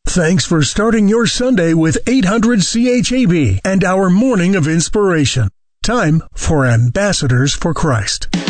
Thanks for starting your Sunday with 800 CHAB and our morning of inspiration. Time for Ambassadors for Christ.